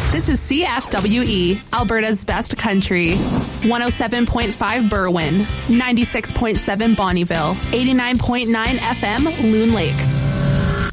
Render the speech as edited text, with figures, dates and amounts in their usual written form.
This is CFWE, Alberta's best country. 107.5 Berwyn, 96.7 Bonnyville, 89.9 FM Loon Lake.